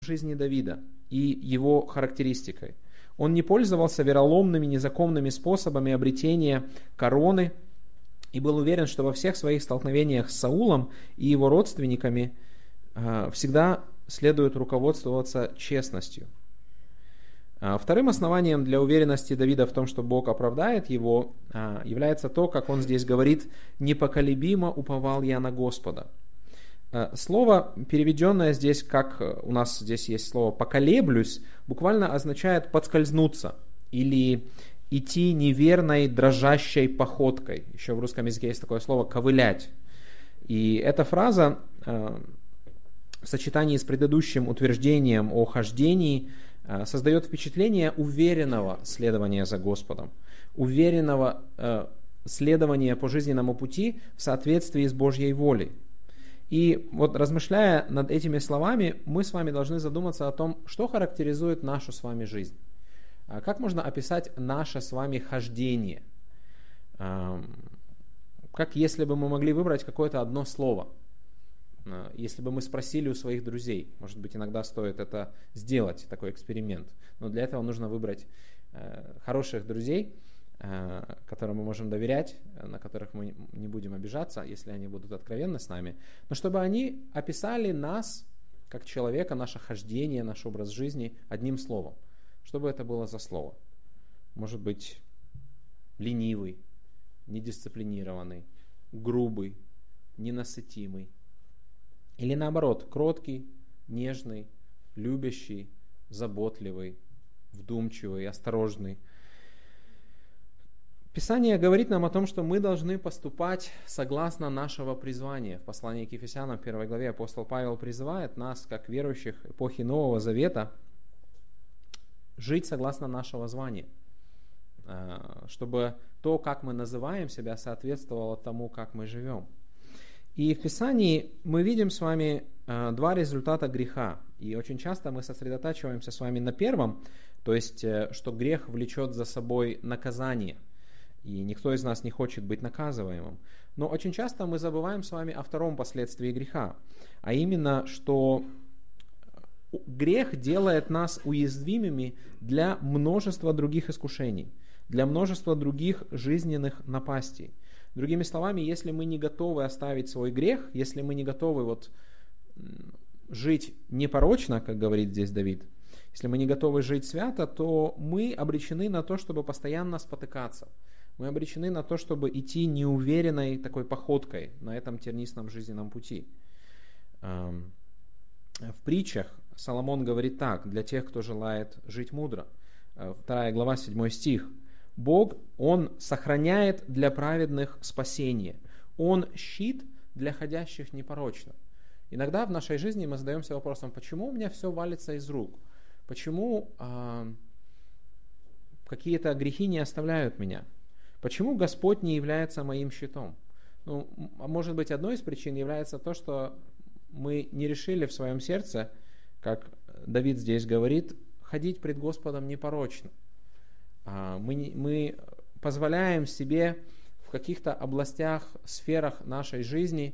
жизни Давида и его характеристикой. Он не пользовался вероломными, незаконными способами обретения короны и был уверен, что во всех своих столкновениях с Саулом и его родственниками всегда следует руководствоваться честностью. Вторым основанием для уверенности Давида в том, что Бог оправдает его, является то, как он здесь говорит: «Непоколебимо уповал я на Господа». Слово, переведенное здесь, как у нас здесь есть слово «поколеблюсь», буквально означает «подскользнуться» или «идти неверной, дрожащей походкой». Еще в русском языке есть такое слово «ковылять». И эта фраза в сочетании с предыдущим утверждением о хождении создает впечатление уверенного следования за Господом, уверенного следования по жизненному пути в соответствии с Божьей волей. И вот размышляя над этими словами, мы с вами должны задуматься о том, что характеризует нашу с вами жизнь. Как можно описать наше с вами хождение? Как если бы мы могли выбрать какое-то одно слово? Если бы мы спросили у своих друзей, может быть, иногда стоит это сделать, такой эксперимент. Но для этого нужно выбрать хороших друзей, которым мы можем доверять, на которых мы не будем обижаться, если они будут откровенны с нами, но чтобы они описали нас, как человека, наше хождение, наш образ жизни одним словом. Что бы это было за слово? Может быть, ленивый, недисциплинированный, грубый, ненасытимый. Или наоборот, кроткий, нежный, любящий, заботливый, вдумчивый, осторожный. Писание говорит нам о том, что мы должны поступать согласно нашего призвания. В послании к Ефесянам, 1 главе, апостол Павел призывает нас, как верующих эпохи Нового Завета, жить согласно нашего звания, чтобы то, как мы называем себя, соответствовало тому, как мы живем. И в Писании мы видим с вами два результата греха. И очень часто мы сосредотачиваемся с вами на первом, то есть, что грех влечет за собой наказание. И никто из нас не хочет быть наказываемым. Но очень часто мы забываем с вами о втором последствии греха, а именно, что грех делает нас уязвимыми для множества других искушений, для множества других жизненных напастей. Другими словами, если мы не готовы оставить свой грех, если мы не готовы жить непорочно, как говорит здесь Давид, если мы не готовы жить свято, то мы обречены на то, чтобы постоянно спотыкаться. Мы обречены на то, чтобы идти неуверенной такой походкой на этом тернистом жизненном пути. В притчах Соломон говорит так, для тех, кто желает жить мудро. 2 глава, 7 стих. Бог, Он сохраняет для праведных спасение. Он щит для ходящих непорочно. Иногда в нашей жизни мы задаемся вопросом, почему у меня все валится из рук? Почему какие-то грехи не оставляют меня? Почему Господь не является моим щитом? Может быть, одной из причин является то, что мы не решили в своем сердце, как Давид здесь говорит, ходить пред Господом непорочно. Мы позволяем себе в каких-то областях, сферах нашей жизни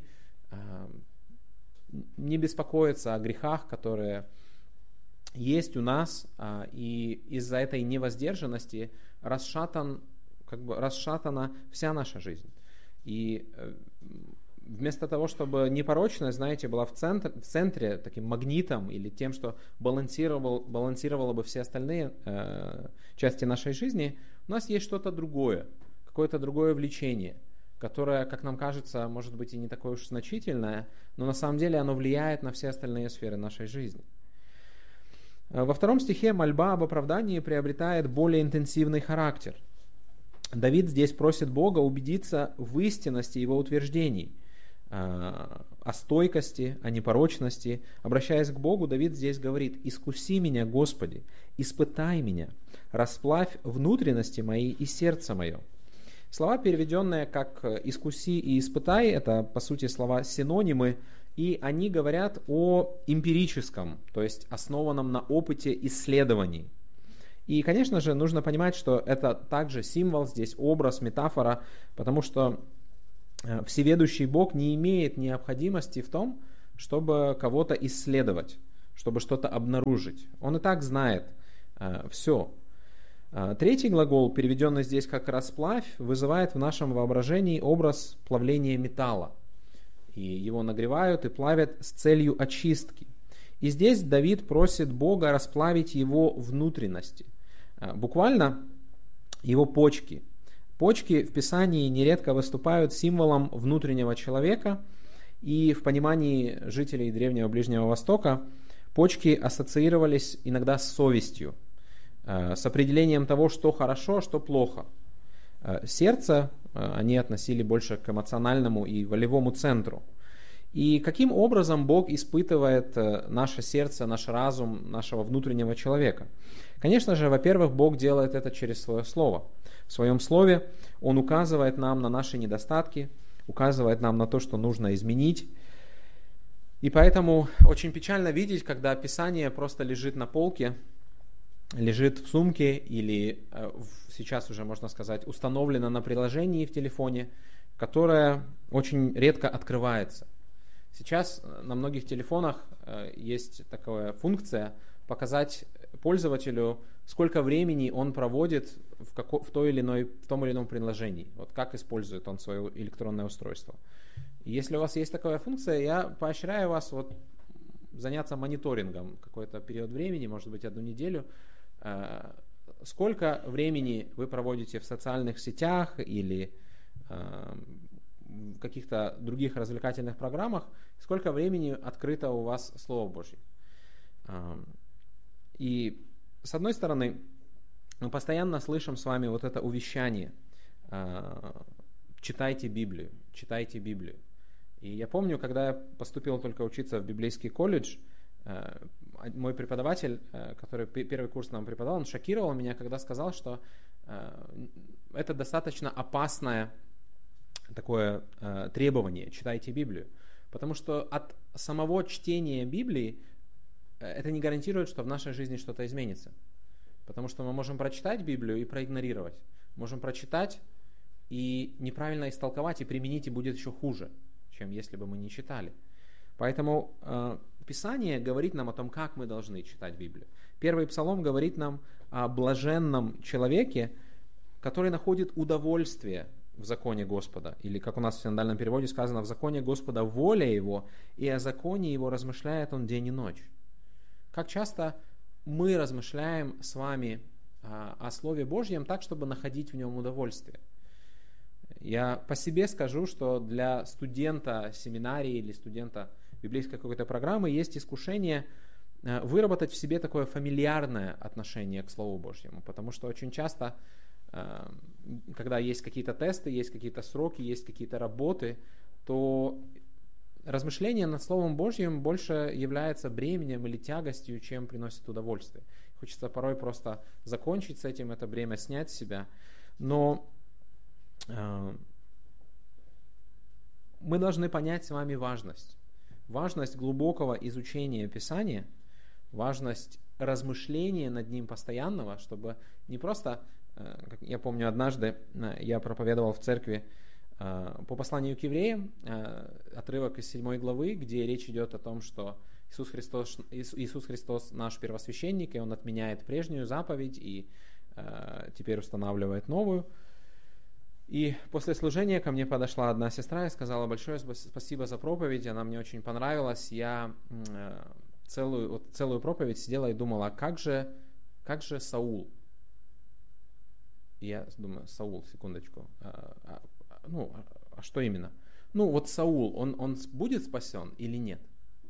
не беспокоиться о грехах, которые есть у нас, и из-за этой невоздержанности расшатана вся наша жизнь. И вместо того, чтобы непорочность, знаете, была в центре таким магнитом или тем, что балансировало бы все остальные части нашей жизни, у нас есть что-то другое, какое-то другое влечение, которое, как нам кажется, может быть и не такое уж значительное, но на самом деле оно влияет на все остальные сферы нашей жизни. Во 2 стихе мольба об оправдании приобретает более интенсивный характер. Давид здесь просит Бога убедиться в истинности его утверждений, о стойкости, о непорочности. Обращаясь к Богу, Давид здесь говорит: «Искуси меня, Господи, испытай меня, расплавь внутренности мои и сердце мое». Слова, переведенные как «искуси» и «испытай», это, по сути, слова синонимы, и они говорят о эмпирическом, то есть основанном на опыте исследований. И, конечно же, нужно понимать, что это также символ, здесь образ, метафора, потому что всеведущий Бог не имеет необходимости в том, чтобы кого-то исследовать, чтобы что-то обнаружить. Он и так знает все. Третий глагол, переведенный здесь как «расплавь», вызывает в нашем воображении образ плавления металла. И его нагревают и плавят с целью очистки. И здесь Давид просит Бога расплавить его внутренности. Буквально его почки. Почки в Писании нередко выступают символом внутреннего человека, и в понимании жителей Древнего Ближнего Востока почки ассоциировались иногда с совестью, с определением того, что хорошо, а что плохо. Сердце они относили больше к эмоциональному и волевому центру. И каким образом Бог испытывает наше сердце, наш разум, нашего внутреннего человека? Конечно же, во-первых, Бог делает это через Свое Слово. В Своем Слове Он указывает нам на наши недостатки, указывает нам на то, что нужно изменить. И поэтому очень печально видеть, когда Писание просто лежит на полке, лежит в сумке или сейчас уже, можно сказать, установлено на приложении в телефоне, которое очень редко открывается. Сейчас на многих телефонах есть такая функция показать пользователю, сколько времени он проводит в том или ином приложении, вот как использует он свое электронное устройство. И если у вас есть такая функция, я поощряю вас заняться мониторингом какой-то период времени, может быть, 1 неделю, сколько времени вы проводите в социальных сетях или в каких-то других развлекательных программах, сколько времени открыто у вас Слово Божье. И с одной стороны, мы постоянно слышим с вами вот это увещание: читайте Библию, читайте Библию. И я помню, когда я поступил только учиться в библейский колледж, мой преподаватель, который первый курс нам преподавал, он шокировал меня, когда сказал, что это достаточно опасное такое требование: читайте Библию. Потому что от самого чтения Библии это не гарантирует, что в нашей жизни что-то изменится. Потому что мы можем прочитать Библию и проигнорировать. Можем прочитать и неправильно истолковать, и применить, и будет еще хуже, чем если бы мы не читали. Поэтому Писание говорит нам о том, как мы должны читать Библию. Первый псалом говорит нам о блаженном человеке, который находит удовольствие в законе Господа. Или, как у нас в синодальном переводе сказано, в законе Господа воля его, и о законе его размышляет он день и ночь. Как часто мы размышляем с вами о Слове Божьем так, чтобы находить в нем удовольствие. Я по себе скажу, что для студента семинарии или студента библейской какой-то программы есть искушение выработать в себе такое фамильярное отношение к Слову Божьему, потому что очень часто, когда есть какие-то тесты, есть какие-то сроки, есть какие-то работы, то размышление над Словом Божьим больше является бременем или тягостью, чем приносит удовольствие. Хочется порой просто закончить с этим, это бремя снять с себя. Но мы должны понять с вами важность глубокого изучения Писания, важность размышления над ним постоянного, чтобы не просто, как я помню, однажды я проповедовал в церкви по посланию к евреям, отрывок из 7 главы, где речь идет о том, что Иисус Христос наш первосвященник, и Он отменяет прежнюю заповедь и теперь устанавливает новую. И после служения ко мне подошла одна сестра и сказала: большое спасибо за проповедь, она мне очень понравилась. Я целую проповедь сидела и думала, как же Саул? И я думаю, Саул, секундочку, а что именно? Вот Саул, он будет спасен или нет?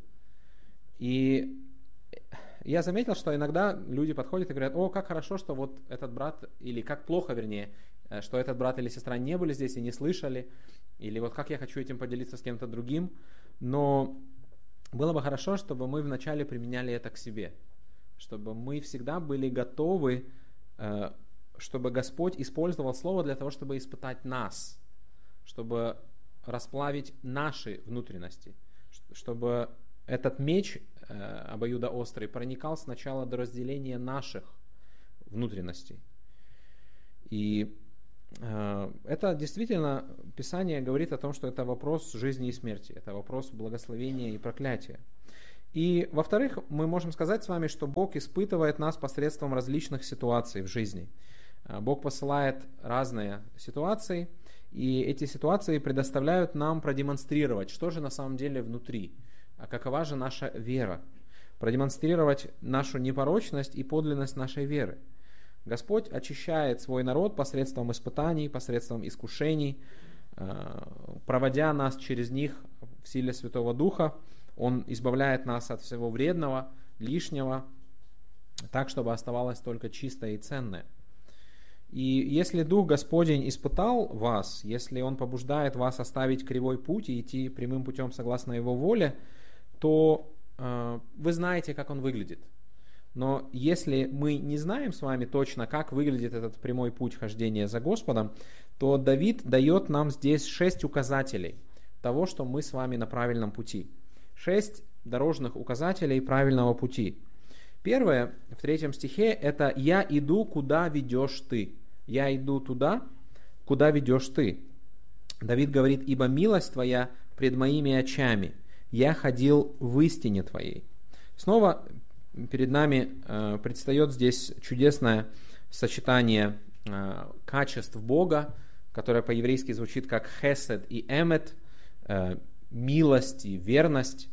И я заметил, что иногда люди подходят и говорят: о, как хорошо, что вот этот брат, или как плохо, вернее, что этот брат или сестра не были здесь и не слышали, или вот как я хочу этим поделиться с кем-то другим. Но было бы хорошо, чтобы мы вначале применяли это к себе, чтобы мы всегда были готовы, чтобы Господь использовал Слово для того, чтобы испытать нас, чтобы расплавить наши внутренности, чтобы этот меч обоюдоострый проникал сначала до разделения наших внутренностей. И это действительно, Писание говорит о том, что это вопрос жизни и смерти, это вопрос благословения и проклятия. И, во-вторых, мы можем сказать с вами, что Бог испытывает нас посредством различных ситуаций в жизни. Бог посылает разные ситуации, и эти ситуации предоставляют нам продемонстрировать, что же на самом деле внутри, а какова же наша вера, продемонстрировать нашу непорочность и подлинность нашей веры. Господь очищает свой народ посредством испытаний, посредством искушений, проводя нас через них в силе Святого Духа. Он избавляет нас от всего вредного, лишнего, так, чтобы оставалось только чистое и ценное. И если Дух Господень испытал вас, если Он побуждает вас оставить кривой путь и идти прямым путем согласно Его воле, то вы знаете, как Он выглядит. Но если мы не знаем с вами точно, как выглядит этот прямой путь хождения за Господом, то Давид дает нам здесь 6 указателей того, что мы с вами на правильном пути. 6 дорожных указателей правильного пути. Первое, в 3 стихе, это «Я иду, куда ведешь ты». «Я иду туда, куда ведешь ты». Давид говорит: «Ибо милость твоя пред моими очами, я ходил в истине твоей». Снова перед нами предстает здесь чудесное сочетание качеств Бога, которое по-еврейски звучит как хесед и эмет, милость и верность.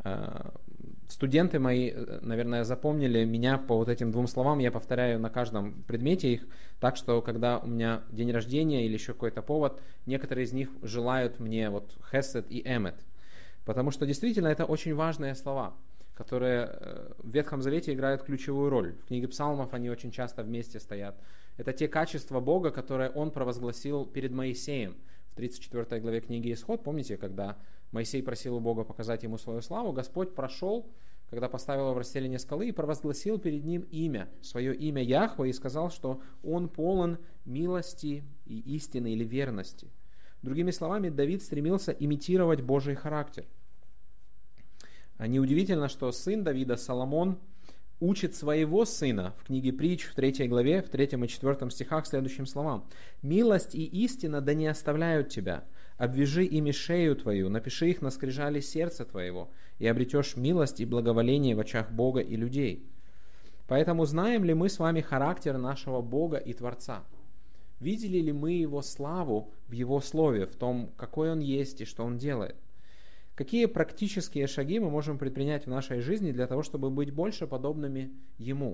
Студенты мои, наверное, запомнили меня по вот этим 2 словам, я повторяю на каждом предмете их, так что, когда у меня день рождения или еще какой-то повод, некоторые из них желают мне вот хесед и эмет, потому что действительно это очень важные слова, которые в Ветхом Завете играют ключевую роль. В книге Псалмов они очень часто вместе стоят. Это те качества Бога, которые Он провозгласил перед Моисеем. В 34 главе книги Исход, помните, когда Моисей просил у Бога показать ему свою славу, Господь прошел, когда поставил его в расстелении скалы, и провозгласил перед ним имя, свое имя Яхве, и сказал, что он полон милости и истины или верности. Другими словами, Давид стремился имитировать Божий характер. Неудивительно, что сын Давида, Соломон, учит своего сына в книге Притч в 3 главе, в 3 и 4 стихах следующим словам: «Милость и истина да не оставляют тебя, обвяжи ими шею твою, напиши их на скрижали сердца твоего, и обретешь милость и благоволение в очах Бога и людей». Поэтому знаем ли мы с вами характер нашего Бога и Творца? Видели ли мы Его славу в Его Слове, в том, какой Он есть и что Он делает? Какие практические шаги мы можем предпринять в нашей жизни для того, чтобы быть больше подобными Ему?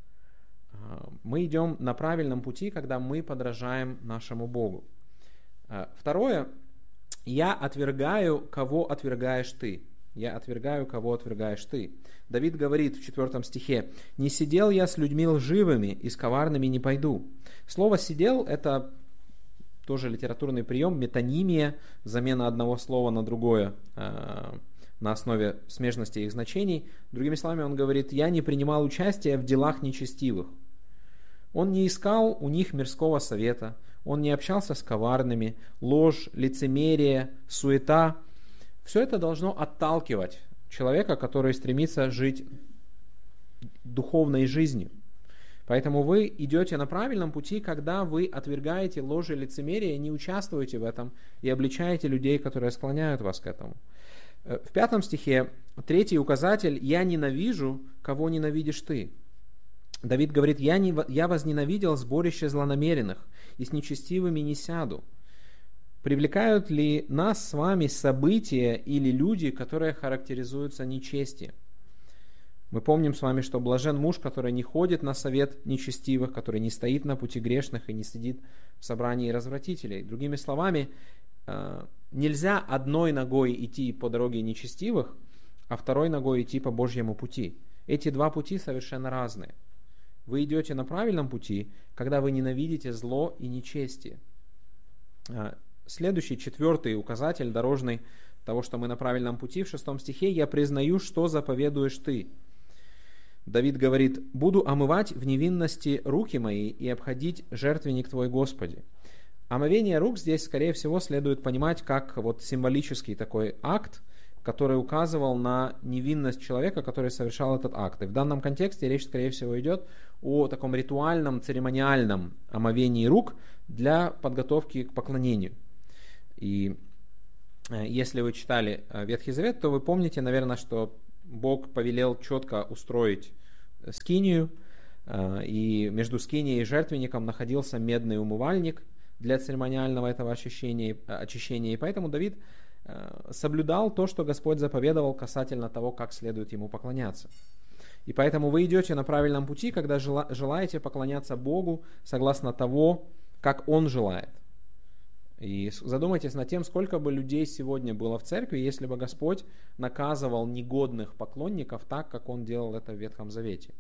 Мы идем на правильном пути, когда мы подражаем нашему Богу. Второе. «Я отвергаю, кого отвергаешь ты». «Я отвергаю, кого отвергаешь ты». Давид говорит в 4 стихе: «Не сидел я с людьми лживыми, и с коварными не пойду». Слово «сидел» — это тоже литературный прием, метонимия, замена одного слова на другое на основе смежности их значений. Другими словами, он говорит: «Я не принимал участия в делах нечестивых». Он не искал у них мирского совета, он не общался с коварными, ложь, лицемерие, суета. Все это должно отталкивать человека, который стремится жить духовной жизнью. Поэтому вы идете на правильном пути, когда вы отвергаете ложь и лицемерие, не участвуете в этом и обличаете людей, которые склоняют вас к этому. В 5 стихе 3 указатель: «Я ненавижу, кого ненавидишь ты». Давид говорит: «Я возненавидел сборище злонамеренных, и с нечестивыми не сяду». Привлекают ли нас с вами события или люди, которые характеризуются нечестием? Мы помним с вами, что блажен муж, который не ходит на совет нечестивых, который не стоит на пути грешных и не сидит в собрании развратителей. Другими словами, нельзя одной ногой идти по дороге нечестивых, а второй ногой идти по Божьему пути. Эти 2 пути совершенно разные. Вы идете на правильном пути, когда вы ненавидите зло и нечестие. Следующий, 4 указатель дорожный того, что мы на правильном пути, в 6 стихе: «Я признаю, что заповедуешь ты». Давид говорит: «Буду омывать в невинности руки мои и обходить жертвенник твой, Господи». Омовение рук здесь, скорее всего, следует понимать как вот символический такой акт, который указывал на невинность человека, который совершал этот акт. И в данном контексте речь, скорее всего, идет о таком ритуальном, церемониальном омовении рук для подготовки к поклонению. И если вы читали Ветхий Завет, то вы помните, наверное, что Бог повелел четко устроить скинию, и между скинией и жертвенником находился медный умывальник для церемониального этого очищения, и поэтому Давид соблюдал то, что Господь заповедовал касательно того, как следует ему поклоняться. И поэтому вы идете на правильном пути, когда желаете поклоняться Богу согласно того, как Он желает. И задумайтесь над тем, сколько бы людей сегодня было в церкви, если бы Господь наказывал негодных поклонников так, как Он делал это в Ветхом Завете.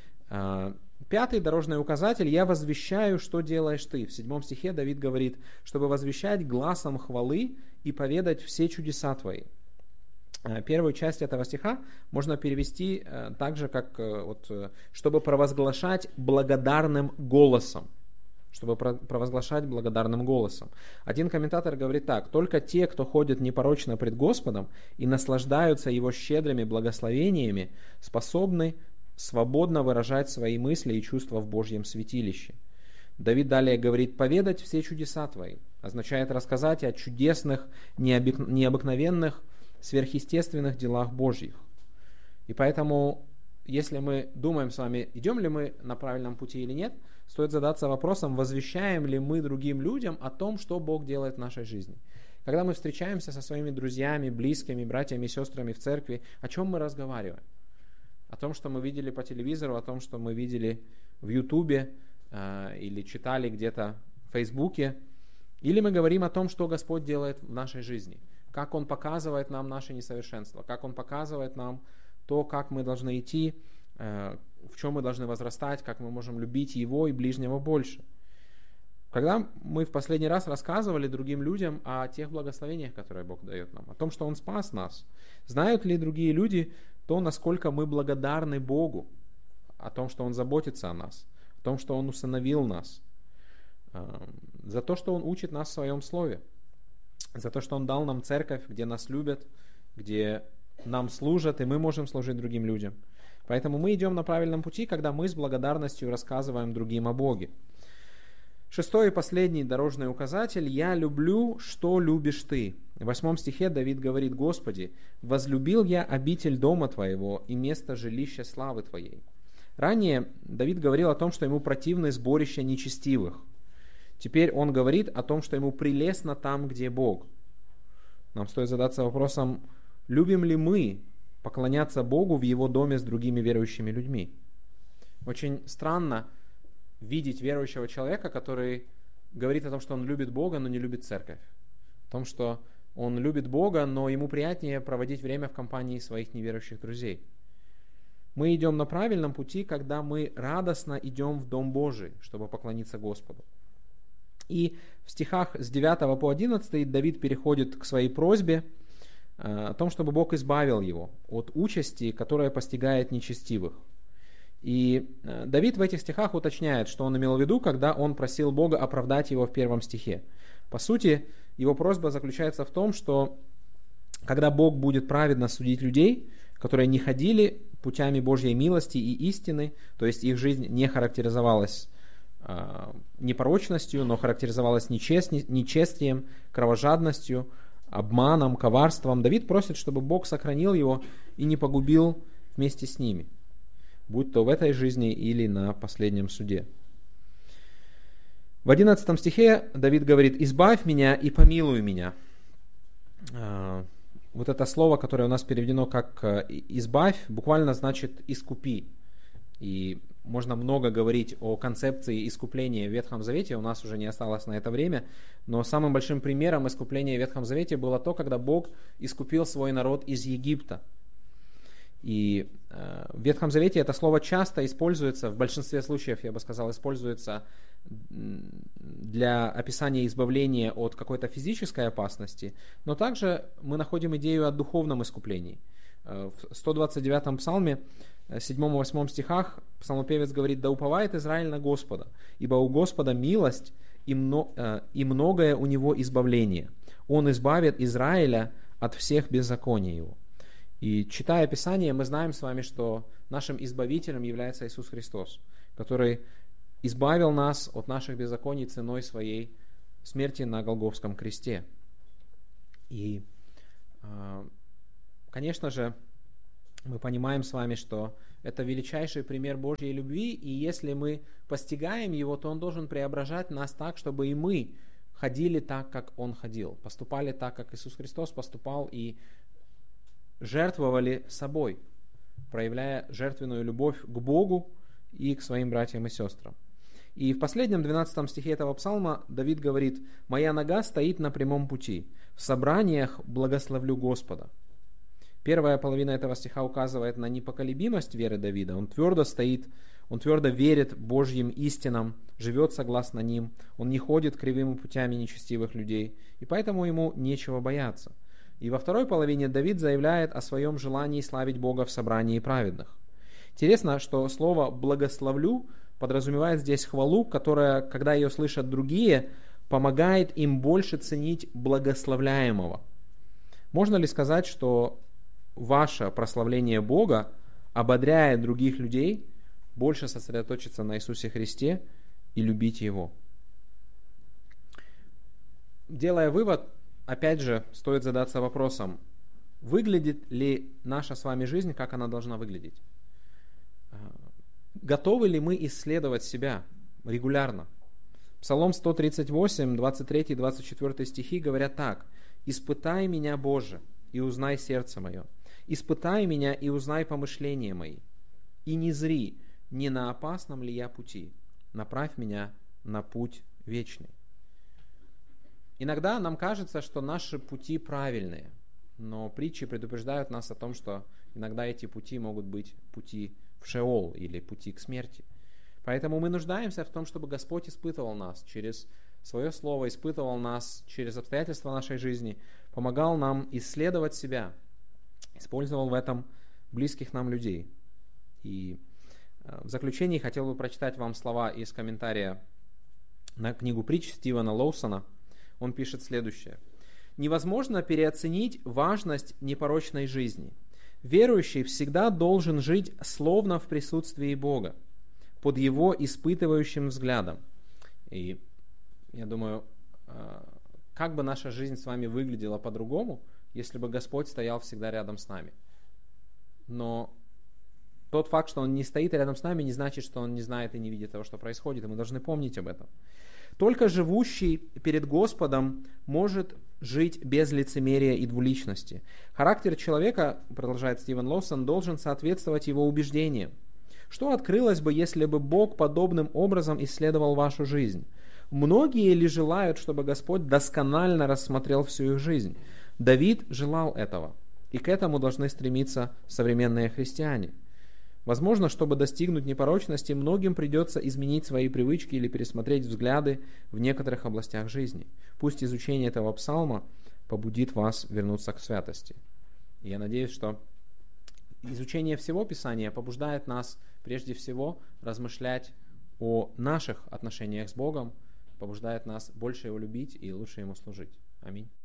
5-й дорожный указатель: «Я возвещаю, что делаешь ты». В 7 стихе Давид говорит, чтобы возвещать гласом хвалы и поведать все чудеса твои. Первую часть этого стиха можно перевести так же, как чтобы провозглашать благодарным голосом. Чтобы провозглашать благодарным голосом. Один комментатор говорит так: «Только те, кто ходит непорочно пред Господом и наслаждаются Его щедрыми благословениями, способны свободно выражать свои мысли и чувства в Божьем святилище». Давид далее говорит: «Поведать все чудеса твои» означает рассказать о чудесных, необыкновенных, сверхъестественных делах Божьих. И поэтому, если мы думаем с вами, идем ли мы на правильном пути или нет, стоит задаться вопросом, возвещаем ли мы другим людям о том, что Бог делает в нашей жизни. Когда мы встречаемся со своими друзьями, близкими, братьями и сестрами в церкви, о чем мы разговариваем? О том, что мы видели по телевизору, о том, что мы видели в Ютубе или читали где-то в Фейсбуке, или мы говорим о том, что Господь делает в нашей жизни, как Он показывает нам наши несовершенства, как Он показывает нам то, как мы должны идти, в чем мы должны возрастать, как мы можем любить Его и ближнего больше. Когда мы в последний раз рассказывали другим людям о тех благословениях, которые Бог дает нам, о том, что Он спас нас, знают ли другие люди то, насколько мы благодарны Богу, о том, что Он заботится о нас, о том, что Он усыновил нас, за то, что Он учит нас в Своем Слове, за то, что Он дал нам церковь, где нас любят, где нам служат, и мы можем служить другим людям. Поэтому мы идем на правильном пути, когда мы с благодарностью рассказываем другим о Боге. 6-й и последний дорожный указатель: «Я люблю, что любишь ты». В 8 стихе Давид говорит: «Господи, возлюбил я обитель дома Твоего и место жилища славы Твоей». Ранее Давид говорил о том, что ему противны сборища нечестивых. Теперь он говорит о том, что ему прелестно там, где Бог. Нам стоит задаться вопросом, любим ли мы поклоняться Богу в Его доме с другими верующими людьми. Очень странно видеть верующего человека, который говорит о том, что он любит Бога, но не любит церковь. О том, что он любит Бога, но ему приятнее проводить время в компании своих неверующих друзей. Мы идем на правильном пути, когда мы радостно идем в Дом Божий, чтобы поклониться Господу. И в стихах с 9 по 11 Давид переходит к своей просьбе о том, чтобы Бог избавил его от участи, которая постигает нечестивых. И Давид в этих стихах уточняет, что он имел в виду, когда он просил Бога оправдать его в 1 стихе. По сути, его просьба заключается в том, что когда Бог будет праведно судить людей, которые не ходили путями Божьей милости и истины, то есть их жизнь не характеризовалась непорочностью, но характеризовалась нечестием, кровожадностью, обманом, коварством, Давид просит, чтобы Бог сохранил его и не погубил вместе с ними, будь то в этой жизни или на последнем суде. В 11 стихе Давид говорит: «Избавь меня и помилуй меня». Вот это слово, которое у нас переведено как «избавь», буквально значит «искупи». И можно много говорить о концепции искупления в Ветхом Завете, у нас уже не осталось на это время, но самым большим примером искупления в Ветхом Завете было то, когда Бог искупил свой народ из Египта. И в Ветхом Завете это слово часто используется, в большинстве случаев, я бы сказал, используется для описания избавления от какой-то физической опасности, но также мы находим идею о духовном искуплении. В 129-м псалме, 7-8 стихах, псалмопевец говорит: «Да уповает Израиль на Господа, ибо у Господа милость и многое у Него избавление. Он избавит Израиля от всех беззаконий его». И читая Писание, мы знаем с вами, что нашим избавителем является Иисус Христос, который избавил нас от наших беззаконий ценой своей смерти на Голгофском кресте. И, конечно же, мы понимаем с вами, что это величайший пример Божьей любви, и если мы постигаем его, то он должен преображать нас так, чтобы и мы ходили так, как он ходил, поступали так, как Иисус Христос поступал, и жертвовали собой, проявляя жертвенную любовь к Богу и к своим братьям и сестрам. И в последнем 12 стихе этого псалма Давид говорит: «Моя нога стоит на прямом пути, в собраниях благословлю Господа». Первая половина этого стиха указывает на непоколебимость веры Давида. Он твердо стоит, он твердо верит Божьим истинам, живет согласно ним, он не ходит кривыми путями нечестивых людей, и поэтому ему нечего бояться. И во второй половине Давид заявляет о своем желании славить Бога в собрании праведных. Интересно, что слово «благословлю» подразумевает здесь хвалу, которая, когда ее слышат другие, помогает им больше ценить благословляемого. Можно ли сказать, что ваше прославление Бога ободряет других людей больше сосредоточиться на Иисусе Христе и любить Его? Делая вывод, опять же, стоит задаться вопросом, выглядит ли наша с вами жизнь, как она должна выглядеть? Готовы ли мы исследовать себя регулярно? Псалом 138, 23-24 стихи говорят так: «Испытай меня, Боже, и узнай сердце мое. Испытай меня и узнай помышления мои. И не зри, не на опасном ли я пути. Направь меня на путь вечный». Иногда нам кажется, что наши пути правильные, но притчи предупреждают нас о том, что иногда эти пути могут быть пути в Шеол или пути к смерти. Поэтому мы нуждаемся в том, чтобы Господь испытывал нас через Свое Слово, испытывал нас через обстоятельства нашей жизни, помогал нам исследовать себя, использовал в этом близких нам людей. И в заключение хотел бы прочитать вам слова из комментария на книгу притч Стивена Лоусона. Он пишет следующее: «Невозможно переоценить важность непорочной жизни. Верующий всегда должен жить словно в присутствии Бога, под Его испытывающим взглядом». И я думаю, как бы наша жизнь с вами выглядела по-другому, если бы Господь стоял всегда рядом с нами. Но тот факт, что Он не стоит рядом с нами, не значит, что Он не знает и не видит того, что происходит, и мы должны помнить об этом. Только живущий перед Господом может жить без лицемерия и двуличности. Характер человека, продолжает Стивен Лоусон, должен соответствовать его убеждениям. Что открылось бы, если бы Бог подобным образом исследовал вашу жизнь? Многие ли желают, чтобы Господь досконально рассмотрел всю их жизнь? Давид желал этого, и к этому должны стремиться современные христиане. Возможно, чтобы достигнуть непорочности, многим придется изменить свои привычки или пересмотреть взгляды в некоторых областях жизни. Пусть изучение этого псалма побудит вас вернуться к святости. И я надеюсь, что изучение всего Писания побуждает нас прежде всего размышлять о наших отношениях с Богом, побуждает нас больше Его любить и лучше Ему служить. Аминь.